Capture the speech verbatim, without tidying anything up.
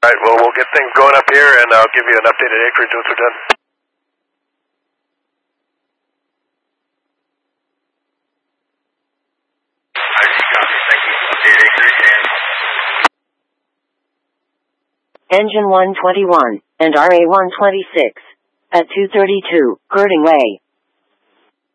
All right, well, we'll get things going up here, and I'll give you an updated acreage once we're done. Engine one twenty-one and R A one twenty-six at two thirty-two, Girding Way.